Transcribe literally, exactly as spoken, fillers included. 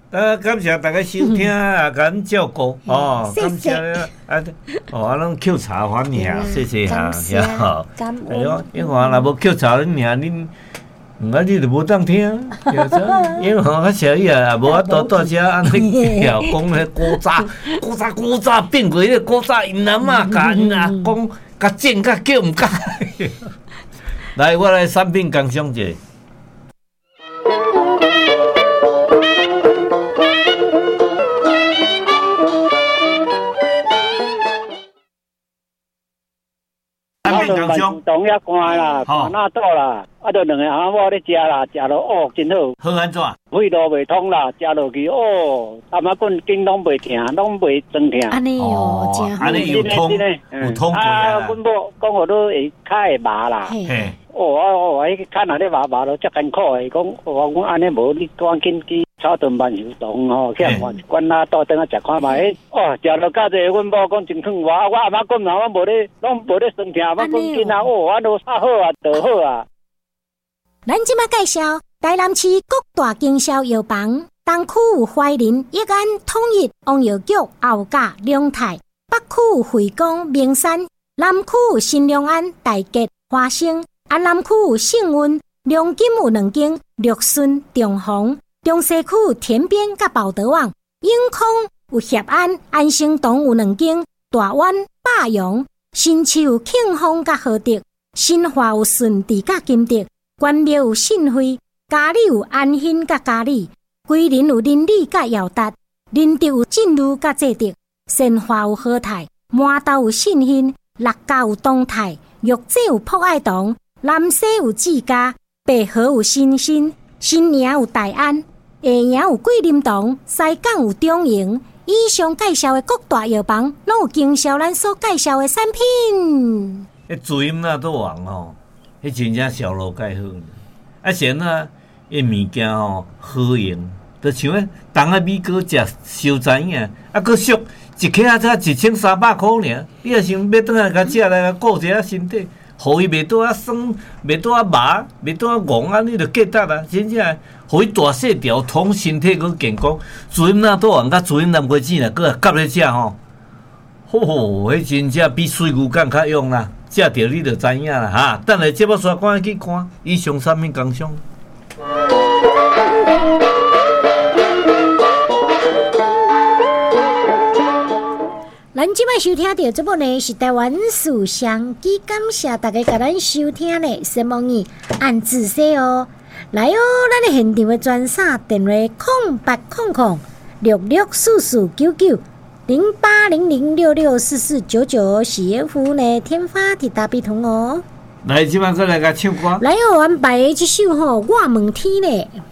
呃，感谢大家收听啊，感照顾哦，感谢啊，哦，啊，拢扣茶还你啊，谢谢哈，也好。哎呦，因为若无扣茶你啊，恁。唔啊，你就无当听，因为吼较小伊啊，无法度大遮安尼调讲迄古早、古早、古早变过迄古早，因阿嬷甲因阿公甲正甲叫唔甲。来，我来产品工商者。 冻遐寒啦，寒那倒啦，啊，着两个阿某咧食啦，食落哦，真好。 好安怎？ 胃都袂痛啦，食落去哦，阿妈棍筋拢袂疼，拢袂酸疼。 安尼哦，真好。 安尼有通，有通过啊。 啊，阮某讲互你会较会麻啦。 嘿。 哦，哦，迄较若咧麻麻咯，遮艰苦诶。讲哦，阮安尼无，你赶紧去草屯万寿堂吼，去换管啦，倒等下食看卖。哦，食落较济，阮某讲真爽我，我阿妈讲嘛，我无咧，拢无咧酸疼，我讲紧啊，哦，我都较好啊，倒好啊。 咱即马介绍台南市各大经销药房，东区有怀仁、益安、统一、王药局、后甲、龙泰；北区有惠光、名山；南区有新良安、大吉、花生；啊南区有幸运、龙金有两间，绿顺、中宏；中西区有田边甲宝德旺；永康有协安、安生堂有两间，大湾、霸阳；新市有庆丰甲和德；新华有顺治甲金德。关庙有信惠，嘉里有安欣甲嘉里，桂林有林里甲耀达，林德有进路甲济德，善化有和泰，麻豆有信兴，六甲有东泰，玉井有博爱堂，南西有志家，北河有新兴，新营有大安，下营有桂林堂，西港有中营。以上介绍的各大药房，拢有经销咱所介绍的产品。 迄主音那都旺吼。迄真正销路介好，啊，先啊，迄物件吼好用，就像迄东啊米糕食烧知影，啊，佫俗一克啊才一千三百箍尔，你若想要倒来甲食来顾一下身体，互伊袂倒啊酸，袂倒啊麻，袂倒啊戆啊，你就记得啦，真正互伊大细条，通身体佫健康。主音那倒旺甲主音南瓜子啦，佫啊夹咧食吼，吼吼，迄真正比水牛肝较用啦。食着你就知影啦哈！等下节目刷赶紧去看，以上产品工商。 咱即摆收听到节目呢是台湾思想机，感谢大家甲咱收听呢，希望你按仔细哦。来哦，咱的现场的专线电话空八空空六六四四九九。零八零零六六四四九九，喜悦服务呢，天发铁大笔筒哦。 来，即摆过来甲唱歌。 来，我安排一首吼，我问天呢。